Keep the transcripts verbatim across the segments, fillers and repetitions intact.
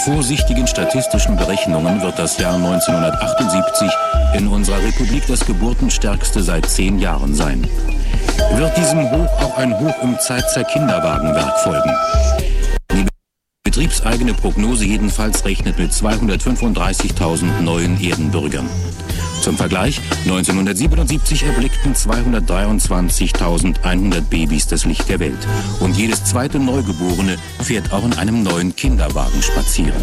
vorsichtigen statistischen Berechnungen wird das Jahr neunzehnhundertachtundsiebzig in unserer Republik das geburtenstärkste seit zehn Jahren sein. Wird diesem Hoch auch ein Hoch im Zeitzer Kinderwagenwerk folgen? Die betriebseigene Prognose jedenfalls rechnet mit zweihundertfünfunddreißigtausend neuen Erdenbürgern. Zum Vergleich, neunzehnhundertsiebenundsiebzig erblickten zweihundertdreiundzwanzigtausendeinhundert Babys das Licht der Welt. Und jedes zweite Neugeborene fährt auch in einem neuen Kinderwagen spazieren.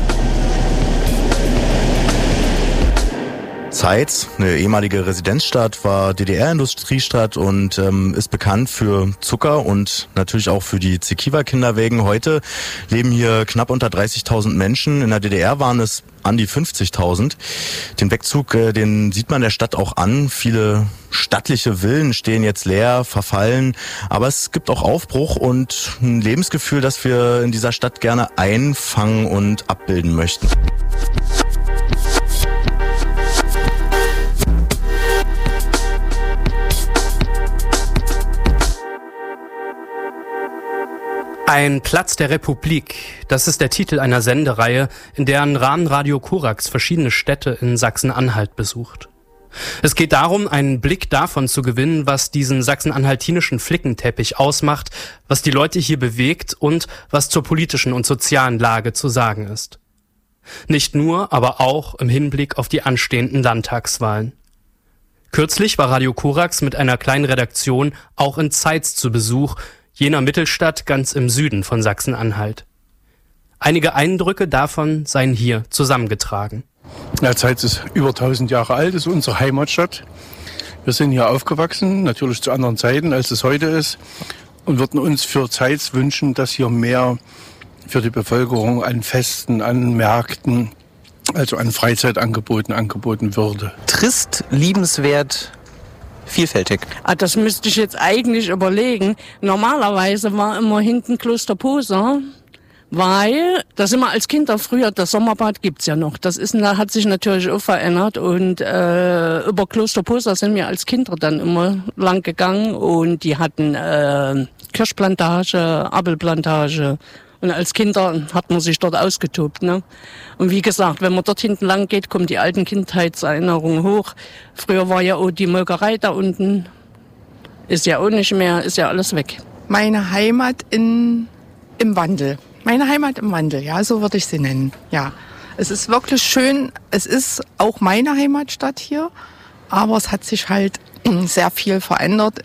Zeitz, eine ehemalige Residenzstadt, war D D R-Industriestadt und ähm, ist bekannt für Zucker und natürlich auch für die Zekiwa-Kinderwägen. Heute leben hier knapp unter dreißigtausend Menschen. In der D D R waren es an die fünfzigtausend. Den Wegzug, äh, den sieht man der Stadt auch an. Viele stattliche Villen stehen jetzt leer, verfallen. Aber es gibt auch Aufbruch und ein Lebensgefühl, das wir in dieser Stadt gerne einfangen und abbilden möchten. Ein Platz der Republik, das ist der Titel einer Sendereihe, in deren Rahmen Radio Korax verschiedene Städte in Sachsen-Anhalt besucht. Es geht darum, einen Blick davon zu gewinnen, was diesen sachsen-anhaltinischen Flickenteppich ausmacht, was die Leute hier bewegt und was zur politischen und sozialen Lage zu sagen ist. Nicht nur, aber auch im Hinblick auf die anstehenden Landtagswahlen. Kürzlich war Radio Korax mit einer kleinen Redaktion auch in Zeitz zu Besuch, jener Mittelstadt ganz im Süden von Sachsen-Anhalt. Einige Eindrücke davon seien hier zusammengetragen. Ja, Zeitz ist über tausend Jahre alt, ist unsere Heimatstadt. Wir sind hier aufgewachsen, natürlich zu anderen Zeiten, als es heute ist, und würden uns für Zeitz wünschen, dass hier mehr für die Bevölkerung an Festen, an Märkten, also an Freizeitangeboten angeboten würde. Trist, liebenswert, vielfältig. Ah, das müsste ich jetzt eigentlich überlegen. Normalerweise war immer hinten Kloster Poser, weil, da sind wir als Kinder früher, das Sommerbad gibt's ja noch. Das ist, hat sich natürlich auch verändert und äh, über Kloster Poser sind wir als Kinder dann immer lang gegangen und die hatten äh, Kirschplantage, Apfelplantage. Und als Kinder hat man sich dort ausgetobt, ne? Und wie gesagt, wenn man dort hinten lang geht, kommen die alten Kindheitserinnerungen hoch. Früher war ja auch die Molkerei da unten. Ist ja auch nicht mehr, ist ja alles weg. Meine Heimat in, im Wandel. Meine Heimat im Wandel, ja, so würde ich sie nennen, ja. Es ist wirklich schön, es ist auch meine Heimatstadt hier, aber es hat sich halt sehr viel verändert.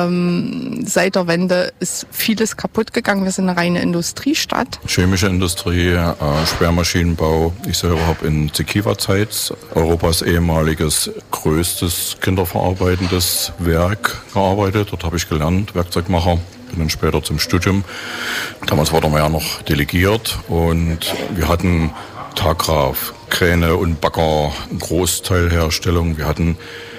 Ähm, seit der Wende ist vieles kaputt gegangen. Wir sind eine reine Industriestadt. Chemische Industrie, äh, Sperrmaschinenbau. Ich selber habe in Zekiwa-Zeitz, Europas ehemaliges größtes kinderverarbeitendes Werk, gearbeitet. Dort habe ich gelernt, Werkzeugmacher. Bin dann später zum Studium. Damals war der Mayer noch delegiert und wir hatten Tagraf, Kräne und Bagger, Großteilherstellung. Wir hatten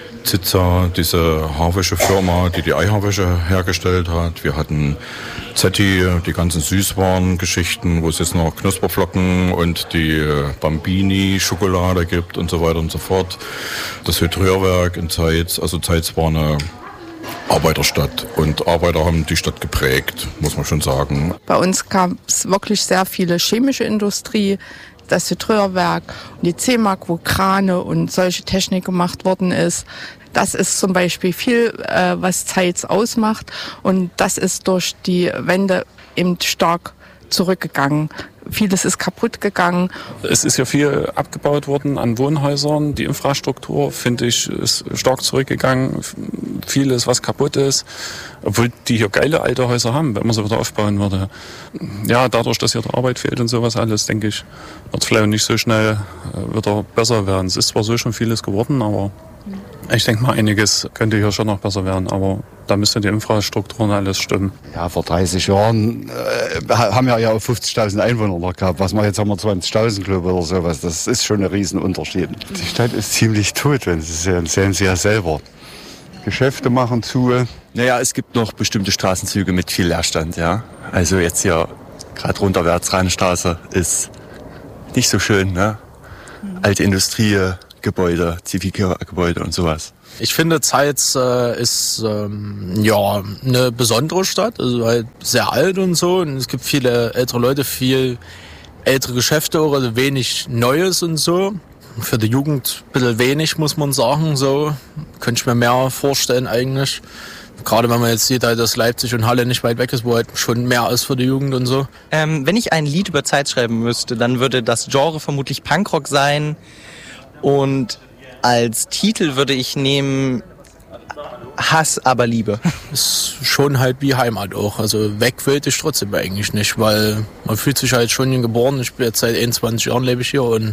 Zitza, diese Haarwäschefirma, die die Eihaarwäsche hergestellt hat. Wir hatten Zetti, die ganzen Süßwarengeschichten, wo es jetzt noch Knusperflocken und die Bambini-Schokolade gibt und so weiter und so fort. Das Hydrierwerk in Zeitz, also Zeitz war eine Arbeiterstadt und Arbeiter haben die Stadt geprägt, muss man schon sagen. Bei uns gab es wirklich sehr viele chemische Industrie, das Hydrierwerk und die C E M A G, wo Krane und solche Technik gemacht worden ist. Das ist zum Beispiel viel, äh, was Zeitz ausmacht und das ist durch die Wende eben stark zurückgegangen. Vieles ist kaputt gegangen. Es ist ja viel abgebaut worden an Wohnhäusern. Die Infrastruktur, finde ich, ist stark zurückgegangen. Vieles, was kaputt ist. Obwohl die hier geile alte Häuser haben, wenn man sie wieder aufbauen würde. Ja, dadurch, dass hier die Arbeit fehlt und sowas alles, denke ich, wird es vielleicht nicht so schnell wieder besser werden. Es ist zwar so schon vieles geworden, aber ich denke mal, einiges könnte hier schon noch besser werden, aber da müsste die Infrastruktur und alles stimmen. Ja, vor dreißig Jahren äh, haben wir ja auch fünfzigtausend Einwohner noch gehabt. Was wir jetzt haben wir zwanzigtausend, glaube ich, oder sowas. Das ist schon ein Riesenunterschied. Die Stadt ist ziemlich tot, wenn Sie sehen, sehen Sie ja selber. Geschäfte machen zu. Naja, es gibt noch bestimmte Straßenzüge mit viel Leerstand, ja. Also jetzt hier gerade runterwärts Rheinstraße ist nicht so schön, ne? Alte Industriegebäude, Zivilgebäude und sowas. Ich finde, Zeitz äh, ist ähm, ja eine besondere Stadt, also halt sehr alt und so. Und es gibt viele ältere Leute, viel ältere Geschäfte auch, also wenig Neues und so. Für die Jugend ein bisschen wenig, muss man sagen. So könnte ich mir mehr vorstellen eigentlich. Gerade wenn man jetzt sieht, dass Leipzig und Halle nicht weit weg ist, wo halt schon mehr ist für die Jugend und so. Ähm, wenn ich ein Lied über Zeit schreiben müsste, dann würde das Genre vermutlich Punkrock sein. Und als Titel würde ich nehmen Hass, aber Liebe. Ist schon halt wie Heimat auch. Also weg will ich trotzdem eigentlich nicht, weil man fühlt sich halt schon hier geboren. Ich bin jetzt seit einundzwanzig Jahren lebe ich hier und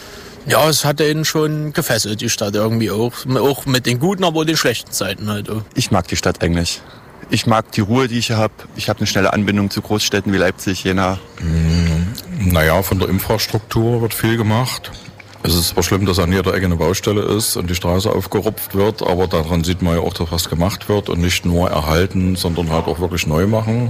ja, es hat ihn schon gefesselt, die Stadt irgendwie auch. Auch mit den guten, aber auch den schlechten Zeiten halt auch. Ich mag die Stadt eigentlich. Ich mag die Ruhe, die ich hier habe. Ich habe eine schnelle Anbindung zu Großstädten wie Leipzig, Jena. Mmh, naja, von der Infrastruktur wird viel gemacht. Es ist zwar schlimm, dass an jeder Ecke eine Baustelle ist und die Straße aufgerupft wird, aber daran sieht man ja auch, dass was gemacht wird und nicht nur erhalten, sondern halt auch wirklich neu machen.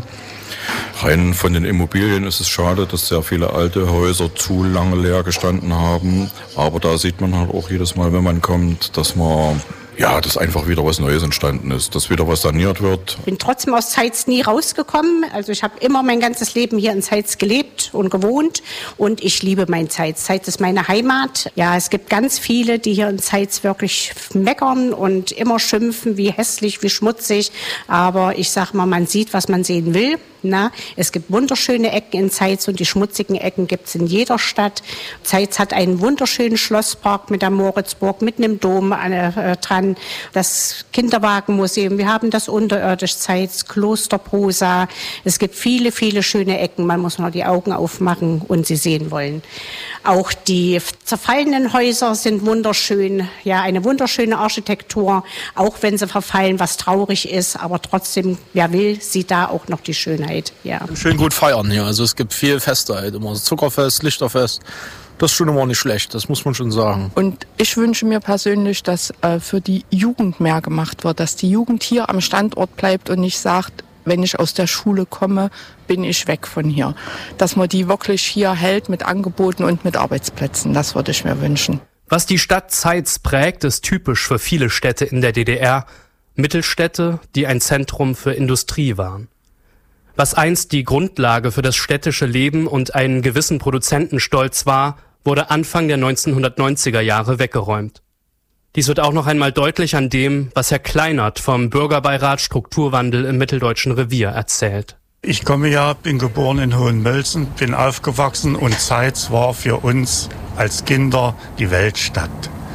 Rein von den Immobilien ist es schade, dass sehr viele alte Häuser zu lange leer gestanden haben. Aber da sieht man halt auch jedes Mal, wenn man kommt, dass man, ja, dass einfach wieder was Neues entstanden ist, dass wieder was saniert wird. Ich bin trotzdem aus Zeitz nie rausgekommen. Also ich habe immer mein ganzes Leben hier in Zeitz gelebt und gewohnt. Und ich liebe mein Zeitz. Zeitz ist meine Heimat. Ja, es gibt ganz viele, die hier in Zeitz wirklich meckern und immer schimpfen, wie hässlich, wie schmutzig. Aber ich sag mal, man sieht, was man sehen will. Na, es gibt wunderschöne Ecken in Zeitz und die schmutzigen Ecken gibt's in jeder Stadt. Zeitz hat einen wunderschönen Schlosspark mit der Moritzburg, mit einem Dom äh, dran, das Kinderwagenmuseum, wir haben das unterirdisch Zeitz, Kloster Prosa. Es gibt viele, viele schöne Ecken, man muss nur die Augen aufmachen und sie sehen wollen. Auch die zerfallenen Häuser sind wunderschön, ja, eine wunderschöne Architektur, auch wenn sie verfallen, was traurig ist, aber trotzdem, wer will, sieht da auch noch die Schönheit. Ja. Schön gut feiern hier. Also es gibt viel Feste halt immer. Zuckerfest, Lichterfest. Das ist schon immer nicht schlecht, das muss man schon sagen. Und ich wünsche mir persönlich, dass äh, für die Jugend mehr gemacht wird, dass die Jugend hier am Standort bleibt und nicht sagt, wenn ich aus der Schule komme, bin ich weg von hier. Dass man die wirklich hier hält mit Angeboten und mit Arbeitsplätzen. Das würde ich mir wünschen. Was die Stadt Zeitz prägt, ist typisch für viele Städte in der D D R. Mittelstädte, die ein Zentrum für Industrie waren. Was einst die Grundlage für das städtische Leben und einen gewissen Produzentenstolz war, wurde Anfang der neunzehnhundertneunziger Jahre weggeräumt. Dies wird auch noch einmal deutlich an dem, was Herr Kleinert vom Bürgerbeirat Strukturwandel im Mitteldeutschen Revier erzählt. Ich komme ja, bin geboren in Hohenmölzen, bin aufgewachsen und Zeitz war für uns als Kinder die Weltstadt.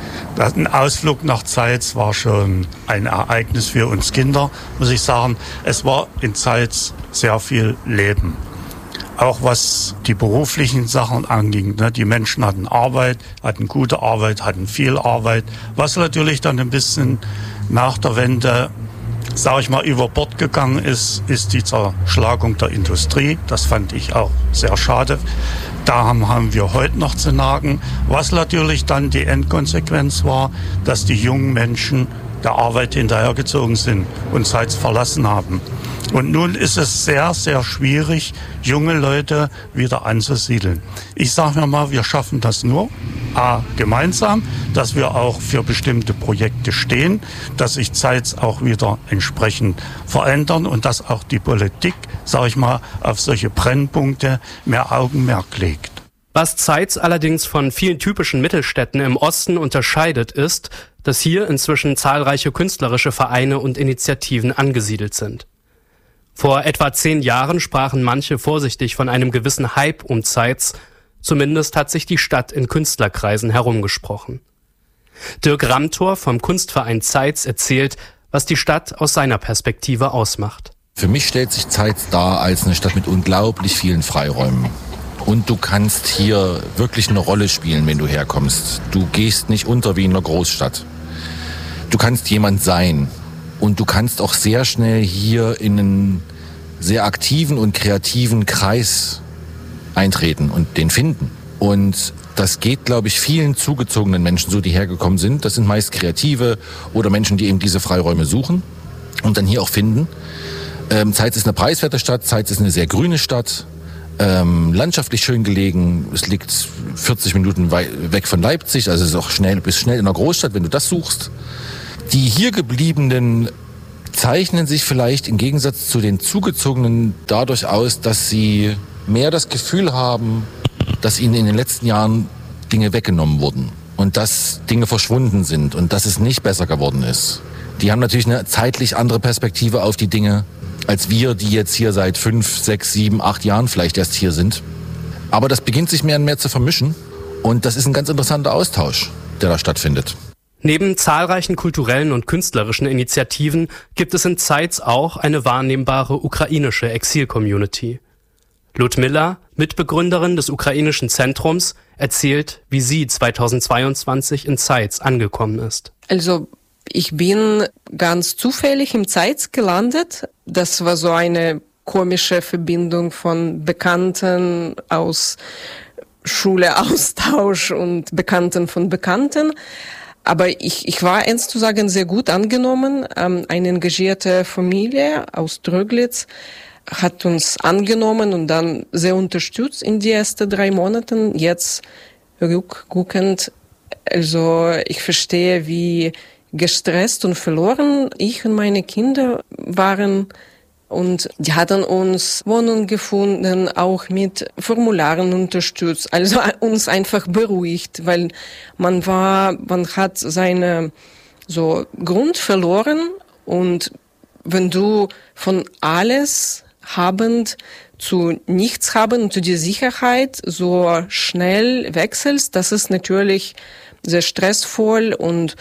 Ein Ausflug nach Zeitz war schon ein Ereignis für uns Kinder, muss ich sagen. Es war in Zeitz sehr viel Leben. Auch was die beruflichen Sachen anging. Die Menschen hatten Arbeit, hatten gute Arbeit, hatten viel Arbeit. Was natürlich dann ein bisschen nach der Wende, sage ich mal, über Bord gegangen ist, ist die Zerschlagung der Industrie. Das fand ich auch sehr schade. Da haben, haben wir heute noch zu nagen. Was natürlich dann die Endkonsequenz war, dass die jungen Menschen der Arbeit hinterhergezogen sind und Zeitz verlassen haben. Und nun ist es sehr, sehr schwierig, junge Leute wieder anzusiedeln. Ich sage mir mal, wir schaffen das nur A, gemeinsam, dass wir auch für bestimmte Projekte stehen, dass sich Zeitz auch wieder entsprechend verändern und dass auch die Politik, sage ich mal, auf solche Brennpunkte mehr Augenmerk legt. Was Zeitz allerdings von vielen typischen Mittelstädten im Osten unterscheidet, ist, dass hier inzwischen zahlreiche künstlerische Vereine und Initiativen angesiedelt sind. Vor etwa zehn Jahren sprachen manche vorsichtig von einem gewissen Hype um Zeitz, zumindest hat sich die Stadt in Künstlerkreisen herumgesprochen. Dirk Ramtor vom Kunstverein Zeitz erzählt, was die Stadt aus seiner Perspektive ausmacht. Für mich stellt sich Zeitz dar als eine Stadt mit unglaublich vielen Freiräumen. Und du kannst hier wirklich eine Rolle spielen, wenn du herkommst. Du gehst nicht unter wie in einer Großstadt. Du kannst jemand sein. Und du kannst auch sehr schnell hier in einen sehr aktiven und kreativen Kreis eintreten und den finden. Und das geht, glaube ich, vielen zugezogenen Menschen so, die hergekommen sind. Das sind meist Kreative oder Menschen, die eben diese Freiräume suchen und dann hier auch finden. Ähm, Zeitz ist eine preiswerte Stadt, Zeitz ist eine sehr grüne Stadt, ähm, landschaftlich schön gelegen. Es liegt vierzig Minuten wei- weg von Leipzig, also es ist auch schnell, bist schnell in einer Großstadt, wenn du das suchst. Die hier gebliebenen zeichnen sich vielleicht im Gegensatz zu den Zugezogenen dadurch aus, dass sie mehr das Gefühl haben, dass ihnen in den letzten Jahren Dinge weggenommen wurden und dass Dinge verschwunden sind und dass es nicht besser geworden ist. Die haben natürlich eine zeitlich andere Perspektive auf die Dinge als wir, die jetzt hier seit fünf, sechs, sieben, acht Jahren vielleicht erst hier sind. Aber das beginnt sich mehr und mehr zu vermischen und das ist ein ganz interessanter Austausch, der da stattfindet. Neben zahlreichen kulturellen und künstlerischen Initiativen gibt es in Zeitz auch eine wahrnehmbare ukrainische Exil-Community. Ludmilla, Mitbegründerin des ukrainischen Zentrums, erzählt, wie sie zweitausendzweiundzwanzig in Zeitz angekommen ist. Also ich bin ganz zufällig im Zeitz gelandet. Das war so eine komische Verbindung von Bekannten aus Schule, Austausch und Bekannten von Bekannten. Aber ich, ich war, ernst zu sagen, sehr gut angenommen. Ähm, eine engagierte Familie aus Dröglitz hat uns angenommen und dann sehr unterstützt in die ersten drei Monaten. Jetzt rückguckend, also ich verstehe, wie gestresst und verloren ich und meine Kinder waren. Und die hatten uns Wohnungen gefunden, auch mit Formularen unterstützt, also uns einfach beruhigt, weil man war, man hat seine so Grund verloren und wenn du von alles habend zu nichts haben, zu der Sicherheit so schnell wechselst, das ist natürlich sehr stressvoll und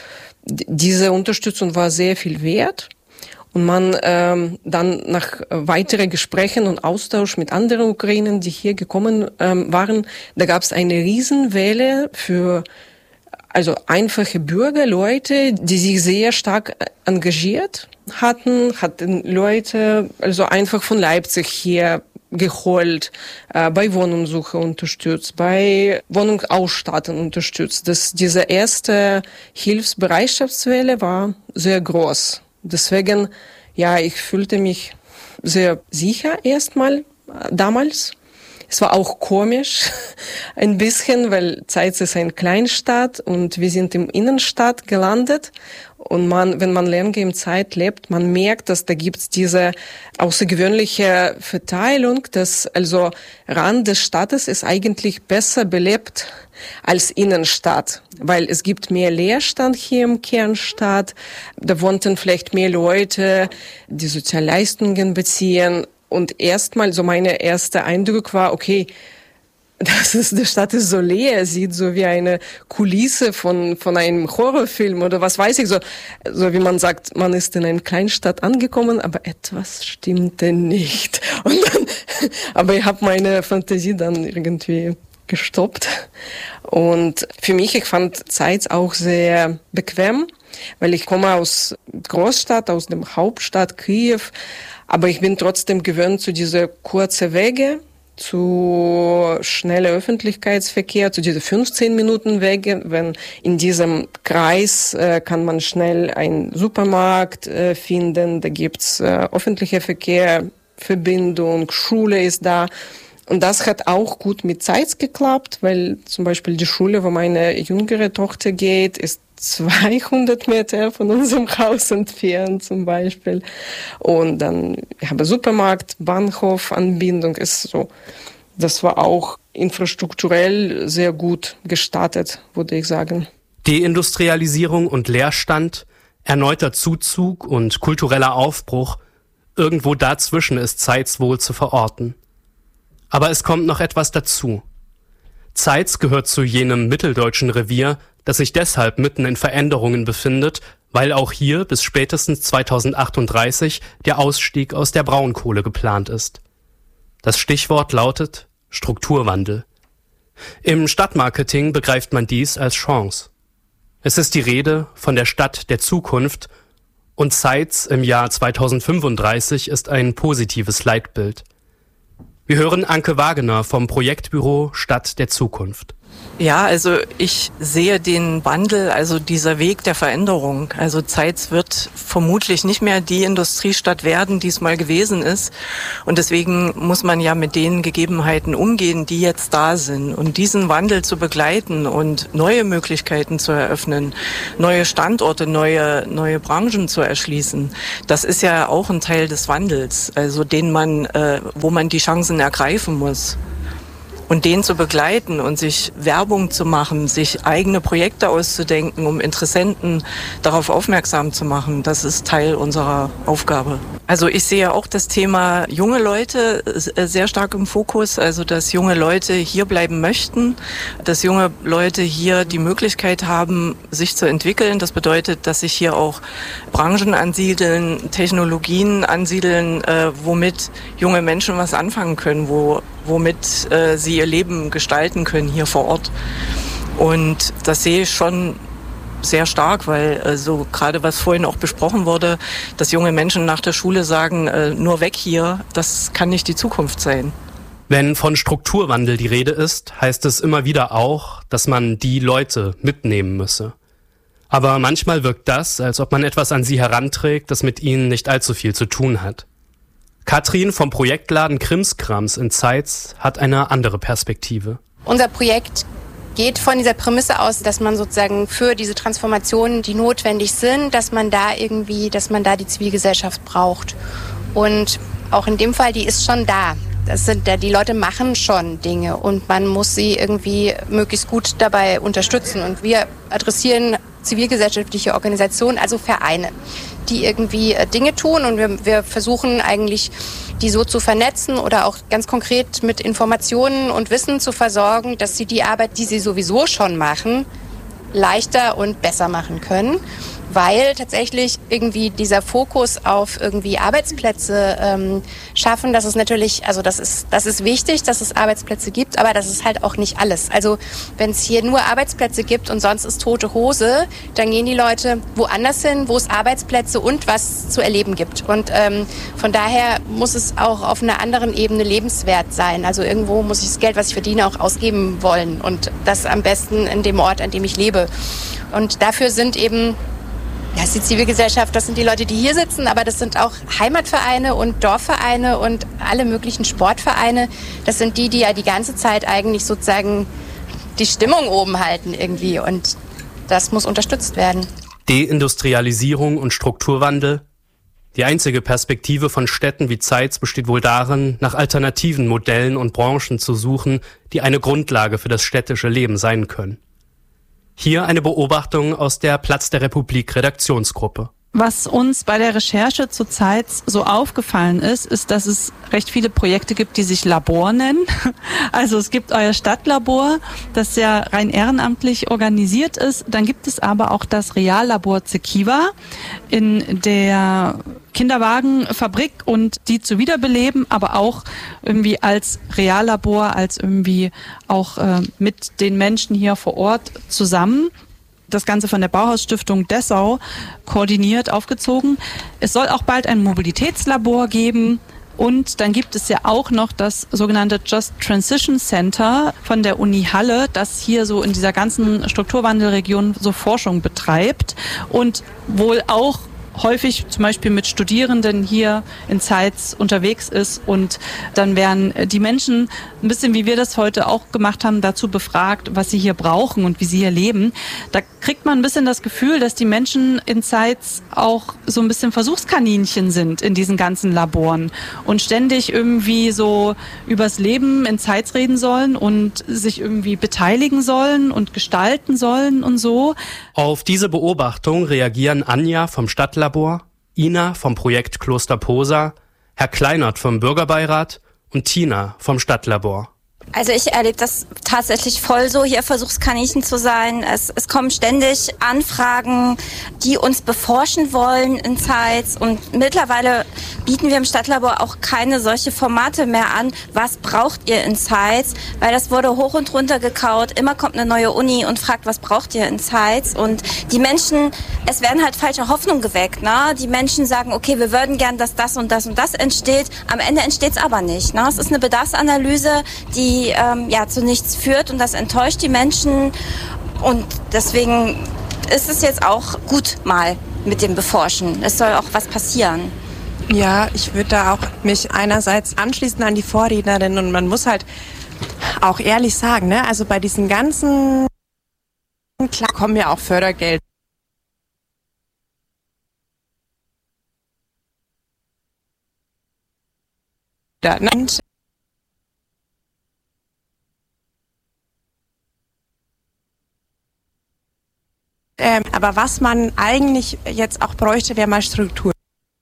diese Unterstützung war sehr viel wert. Und man ähm, dann nach weiteren Gesprächen und Austausch mit anderen Ukrainern, die hier gekommen ähm, waren, da gab es eine Riesenwelle für also einfache Bürger, Leute, die sich sehr stark engagiert hatten, hatten Leute also einfach von Leipzig hier geholt, äh, bei Wohnungssuche unterstützt, bei Wohnungsausstatten unterstützt. Das, diese erste Hilfsbereitschaftswelle war sehr groß. Deswegen, ja, ich fühlte mich sehr sicher erstmal damals. Es war auch komisch ein bisschen, weil Zeitz ist eine Kleinstadt und wir sind im Innenstadt gelandet. Und man, wenn man länger im Zeit lebt, man merkt, dass da gibt's diese außergewöhnliche Verteilung, dass also Rand des Stadtes ist eigentlich besser belebt als Innenstadt, weil es gibt mehr Leerstand hier im Kernstadt, da wohnten vielleicht mehr Leute, die Sozialleistungen beziehen. Und erstmal so mein erster Eindruck war, okay, das ist, die Stadt ist so leer, sieht so wie eine Kulisse von, von einem Horrorfilm oder was weiß ich, so, so wie man sagt, man ist in einer Kleinstadt angekommen, aber etwas stimmte nicht. Und dann, aber ich habe meine Fantasie dann irgendwie gestoppt. Und für mich, ich fand Zeitz auch sehr bequem, weil ich komme aus Großstadt, aus dem Hauptstadt Kiew, aber ich bin trotzdem gewöhnt zu diese kurzen Wege, zu schneller Öffentlichkeitsverkehr, zu diese fünfzehn Minuten Wege. Wenn in diesem Kreis äh, kann man schnell einen Supermarkt äh, finden, da gibt's äh, öffentlicher Verkehr, Verbindung, Schule ist da. Und das hat auch gut mit Zeitz geklappt, weil zum Beispiel die Schule, wo meine jüngere Tochter geht, ist zweihundert Meter von unserem Haus entfernt zum Beispiel. Und dann, ich habe Supermarkt, Bahnhof, Anbindung, ist so. Das war auch infrastrukturell sehr gut gestartet, würde ich sagen. Deindustrialisierung und Leerstand, erneuter Zuzug und kultureller Aufbruch, irgendwo dazwischen ist Zeitz wohl zu verorten. Aber es kommt noch etwas dazu. Zeitz gehört zu jenem mitteldeutschen Revier, das sich deshalb mitten in Veränderungen befindet, weil auch hier bis spätestens zweitausendachtunddreißig der Ausstieg aus der Braunkohle geplant ist. Das Stichwort lautet Strukturwandel. Im Stadtmarketing begreift man dies als Chance. Es ist die Rede von der Stadt der Zukunft und Zeitz im Jahr zweitausendfünfunddreißig ist ein positives Leitbild. Wir hören Anke Wagener vom Projektbüro Stadt der Zukunft. Ja, also ich sehe den Wandel, also dieser Weg der Veränderung. Also Zeitz wird vermutlich nicht mehr die Industriestadt werden, die es mal gewesen ist. Und deswegen muss man ja mit den Gegebenheiten umgehen, die jetzt da sind. Und diesen Wandel zu begleiten und neue Möglichkeiten zu eröffnen, neue Standorte, neue, neue Branchen zu erschließen, das ist ja auch ein Teil des Wandels, also den man, äh, wo man die Chancen ergreifen muss. Und den zu begleiten und sich Werbung zu machen, sich eigene Projekte auszudenken, um Interessenten darauf aufmerksam zu machen, das ist Teil unserer Aufgabe. Also ich sehe auch das Thema junge Leute sehr stark im Fokus, also dass junge Leute hier bleiben möchten, dass junge Leute hier die Möglichkeit haben, sich zu entwickeln. Das bedeutet, dass sich hier auch Branchen ansiedeln, Technologien ansiedeln, äh, womit junge Menschen was anfangen können, wo, womit äh, sie ihr Leben gestalten können hier vor Ort. Und das sehe ich schon sehr stark, weil äh, so gerade was vorhin auch besprochen wurde, dass junge Menschen nach der Schule sagen, äh, nur weg hier, das kann nicht die Zukunft sein. Wenn von Strukturwandel die Rede ist, heißt es immer wieder auch, dass man die Leute mitnehmen müsse. Aber manchmal wirkt das, als ob man etwas an sie heranträgt, das mit ihnen nicht allzu viel zu tun hat. Katrin vom Projektladen Krimskrams in Zeitz hat eine andere Perspektive. Unser Projekt geht von dieser Prämisse aus, dass man sozusagen für diese Transformationen, die notwendig sind, dass man da irgendwie, dass man da die Zivilgesellschaft braucht. Und auch in dem Fall, die ist schon da. Das sind, die Leute machen schon Dinge und man muss sie irgendwie möglichst gut dabei unterstützen. Und wir adressieren zivilgesellschaftliche Organisationen, also Vereine, die irgendwie Dinge tun und wir, wir versuchen eigentlich, die so zu vernetzen oder auch ganz konkret mit Informationen und Wissen zu versorgen, dass sie die Arbeit, die sie sowieso schon machen, leichter und besser machen können. Weil tatsächlich irgendwie dieser Fokus auf irgendwie Arbeitsplätze ähm, schaffen, das ist natürlich, also das ist, das ist wichtig, dass es Arbeitsplätze gibt, aber das ist halt auch nicht alles. Also wenn es hier nur Arbeitsplätze gibt und sonst ist tote Hose, dann gehen die Leute woanders hin, wo es Arbeitsplätze und was zu erleben gibt. Und ähm, von daher muss es auch auf einer anderen Ebene lebenswert sein. Also irgendwo muss ich das Geld, was ich verdiene, auch ausgeben wollen und das am besten in dem Ort, an dem ich lebe. Und dafür sind eben das ist die Zivilgesellschaft, das sind die Leute, die hier sitzen, aber das sind auch Heimatvereine und Dorfvereine und alle möglichen Sportvereine. Das sind die, die ja die ganze Zeit eigentlich sozusagen die Stimmung oben halten irgendwie und das muss unterstützt werden. Deindustrialisierung und Strukturwandel? Die einzige Perspektive von Städten wie Zeitz besteht wohl darin, nach alternativen Modellen und Branchen zu suchen, die eine Grundlage für das städtische Leben sein können. Hier eine Beobachtung aus der Platz der Republik Redaktionsgruppe. Was uns bei der Recherche zur Zeit so aufgefallen ist, ist, dass es recht viele Projekte gibt, die sich Labor nennen. Also es gibt euer Stadtlabor, das ja rein ehrenamtlich organisiert ist. Dann gibt es aber auch das Reallabor Zekiwa in der Kinderwagenfabrik und die zu wiederbeleben, aber auch irgendwie als Reallabor, als irgendwie auch äh, mit den Menschen hier vor Ort zusammen. Das Ganze von der Bauhausstiftung Dessau koordiniert, aufgezogen. Es soll auch bald ein Mobilitätslabor geben. Und dann gibt es ja auch noch das sogenannte Just Transition Center von der Uni Halle, das hier so in dieser ganzen Strukturwandelregion so Forschung betreibt und wohl auch häufig zum Beispiel mit Studierenden hier in Zeitz unterwegs ist und dann werden die Menschen, ein bisschen wie wir das heute auch gemacht haben, dazu befragt, was sie hier brauchen und wie sie hier leben. Da kriegt man ein bisschen das Gefühl, dass die Menschen in Zeitz auch so ein bisschen Versuchskaninchen sind in diesen ganzen Laboren und ständig irgendwie so übers Leben in Zeitz reden sollen und sich irgendwie beteiligen sollen und gestalten sollen und so. Auf diese Beobachtung reagieren Anja vom Stadtlabor, Ina vom Projekt Kloster Posa, Herr Kleinert vom Bürgerbeirat und Tina vom Stadtlabor. Also ich erlebe das tatsächlich voll so, hier Versuchskaninchen zu sein. Es, es kommen ständig Anfragen, die uns beforschen wollen in Zeitz. Und mittlerweile bieten wir im Stadtlabor auch keine solche Formate mehr an. Was braucht ihr in Zeitz? Weil das wurde hoch und runter gekaut. Immer kommt eine neue Uni und fragt, was braucht ihr in Zeitz? Und die Menschen, es werden halt falsche Hoffnungen geweckt. Ne? Die Menschen sagen, okay, wir würden gern, dass das und das und das entsteht. Am Ende entsteht es aber nicht. Ne? Es ist eine Bedarfsanalyse, die die ähm, ja zu nichts führt und das enttäuscht die Menschen und deswegen ist es jetzt auch gut mal mit dem Beforschen. Es soll auch was passieren. Ja, ich würde da auch mich einerseits anschließen an die Vorrednerin und man muss halt auch ehrlich sagen, ne, also bei diesen ganzen, klar kommen ja auch Fördergelder. Und Ähm, aber was man eigentlich jetzt auch bräuchte, wäre mal Struktur.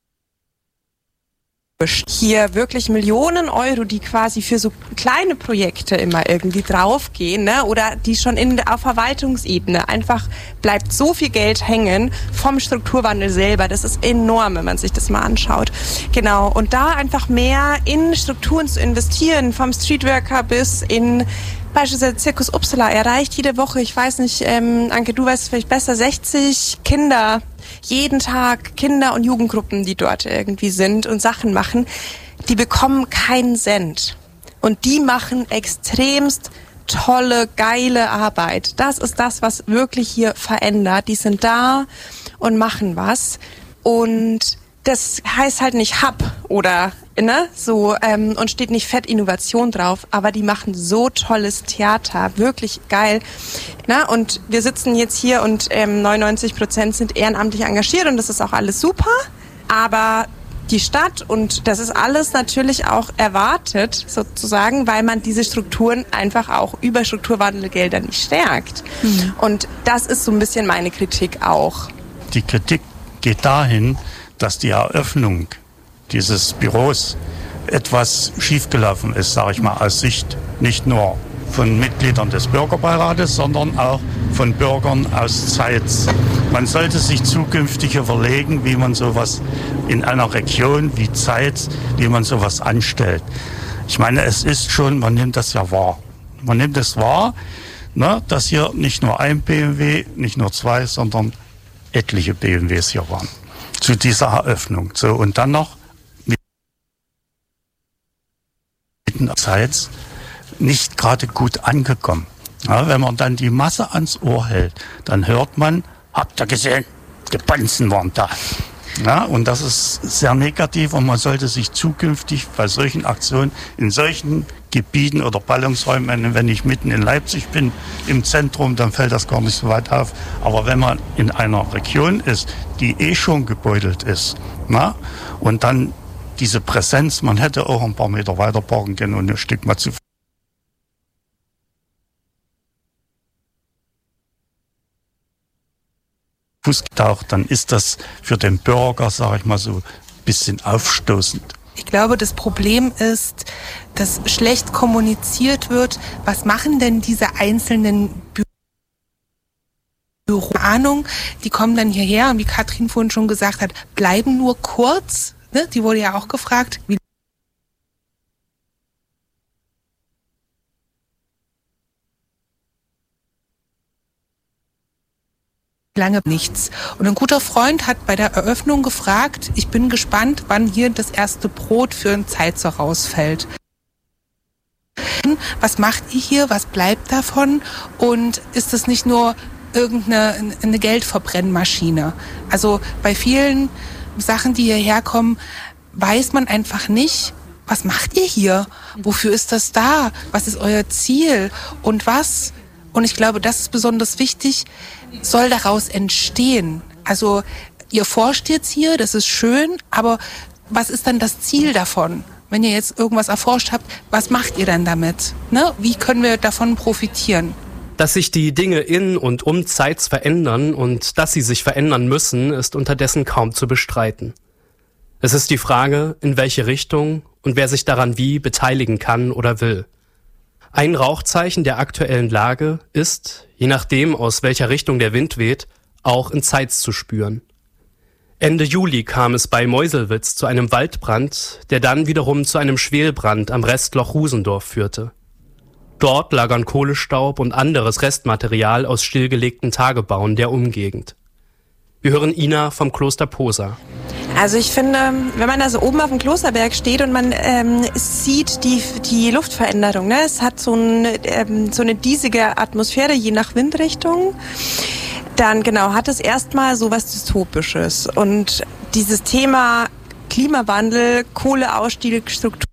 Hier wirklich Millionen Euro, die quasi für so kleine Projekte immer irgendwie draufgehen, ne? Oder die schon in, auf Verwaltungsebene einfach bleibt so viel Geld hängen vom Strukturwandel selber. Das ist enorm, wenn man sich das mal anschaut. Genau. Und da einfach mehr in Strukturen zu investieren, vom Streetworker bis in beispielsweise Zirkus Uppsala erreicht jede Woche, ich weiß nicht, ähm, Anke, du weißt vielleicht besser, sechzig Kinder, jeden Tag Kinder- und Jugendgruppen, die dort irgendwie sind und Sachen machen, die bekommen keinen Cent. Und die machen extremst tolle, geile Arbeit. Das ist das, was wirklich hier verändert. Die sind da und machen was. Und das heißt halt nicht Hub oder ne, so ähm, und steht nicht fett Innovation drauf, aber die machen so tolles Theater, wirklich geil. Na, und wir sitzen jetzt hier und ähm, neunundneunzig Prozent sind ehrenamtlich engagiert und das ist auch alles super, aber die Stadt und das ist alles natürlich auch erwartet sozusagen, weil man diese Strukturen einfach auch über Strukturwandelgelder nicht stärkt. Mhm. Und das ist so ein bisschen meine Kritik auch. Die Kritik geht dahin, dass die Eröffnung dieses Büros etwas schiefgelaufen ist, sage ich mal, aus Sicht nicht nur von Mitgliedern des Bürgerbeirates, sondern auch von Bürgern aus Zeitz. Man sollte sich zukünftig überlegen, wie man sowas in einer Region wie Zeitz, wie man sowas anstellt. Ich meine, es ist schon, man nimmt das ja wahr. Man nimmt es wahr, ne, dass hier nicht nur ein B M W, nicht nur zwei, sondern etliche B M Ws hier waren. Zu dieser Eröffnung. So, und dann noch Zeitz nicht gerade gut angekommen. Ja, wenn man dann die Masse ans Ohr hält, dann hört man, habt ihr gesehen, die Bonzen waren da. Ja, und das ist sehr negativ und man sollte sich zukünftig bei solchen Aktionen in solchen Gebieten oder Ballungsräumen, wenn ich mitten in Leipzig bin, im Zentrum, dann fällt das gar nicht so weit auf. Aber wenn man in einer Region ist, die eh schon gebeutelt ist, na, und dann diese Präsenz, man hätte auch ein paar Meter weiter parken können und ein Stück mal zu Fuß getaucht, dann ist das für den Bürger, sage ich mal so, ein bisschen aufstoßend. Ich glaube, das Problem ist, dass schlecht kommuniziert wird. Was machen denn diese einzelnen Büro? Ahnung, die kommen dann hierher und wie Katrin vorhin schon gesagt hat, bleiben nur kurz. Ne? Die wurde ja auch gefragt, wie lange nichts. Und ein guter Freund hat bei der Eröffnung gefragt, ich bin gespannt, wann hier das erste Brot für ein Zeitzer rausfällt. Was macht ihr hier? Was bleibt davon? Und ist es nicht nur irgendeine eine Geldverbrennmaschine? Also bei vielen Sachen, die hierher kommen, weiß man einfach nicht, was macht ihr hier? Wofür ist das da? Was ist euer Ziel? Und was? Und ich glaube, das ist besonders wichtig, soll daraus entstehen. Also ihr forscht jetzt hier, das ist schön, aber was ist dann das Ziel davon? Wenn ihr jetzt irgendwas erforscht habt, was macht ihr dann damit? Ne? Wie können wir davon profitieren? Dass sich die Dinge in und um Zeitz verändern und dass sie sich verändern müssen, ist unterdessen kaum zu bestreiten. Es ist die Frage, in welche Richtung und wer sich daran wie beteiligen kann oder will. Ein Rauchzeichen der aktuellen Lage ist, je nachdem aus welcher Richtung der Wind weht, auch in Zeitz zu spüren. Ende Juli kam es bei Meuselwitz zu einem Waldbrand, der dann wiederum zu einem Schwelbrand am Restloch Husendorf führte. Dort lagern Kohlestaub und anderes Restmaterial aus stillgelegten Tagebauen der Umgegend. Wir hören Ina vom Kloster Posa. Also ich finde, wenn man da so oben auf dem Klosterberg steht und man ähm, sieht die, die Luftveränderung, ne? Es hat so, ein, ähm, so eine diesige Atmosphäre, je nach Windrichtung, dann genau hat es erstmal so was Dystopisches. Und dieses Thema Klimawandel, Kohleausstieg, Struktur,